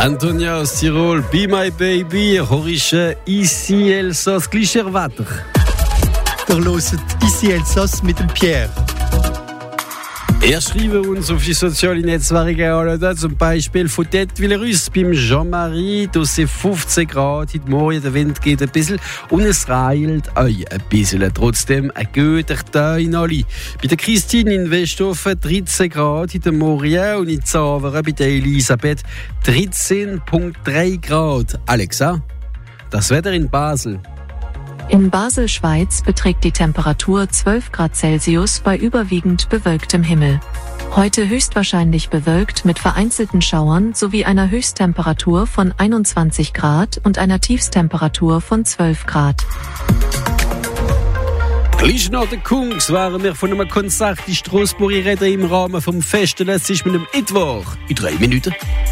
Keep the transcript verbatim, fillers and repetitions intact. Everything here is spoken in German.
Antonia aus Tirol, Be My Baby, Horische, Ici Elsass, gleicher Wetter. Der hört Ici Elsass mit dem Pierre. Er schreibt uns auf die sozialen Netzwerke alle, zum Beispiel von Detwiller-Rüss beim Jean-Marie. Da sind fünfzehn Grad, heute Morgen der Wind geht ein bisschen und es reilt euch ein bisschen. Trotzdem ein guter Tag in alle. Bei der Christine in Westhofen dreizehn Grad heute Morgen und in Zaveren bei der Elisabeth dreizehn Komma drei Grad. Alexa, das Wetter in Basel. In Basel, Schweiz, beträgt die Temperatur zwölf Grad Celsius bei überwiegend bewölktem Himmel. Heute höchstwahrscheinlich bewölkt mit vereinzelten Schauern sowie einer Höchsttemperatur von einundzwanzig Grad und einer Tiefsttemperatur von zwölf Grad. Gleich nach der Kungs waren wir von einem Konzert in Strassburg reden im Rahmen vom Fest. Das ist mit dem Mittwoch in drei Minuten.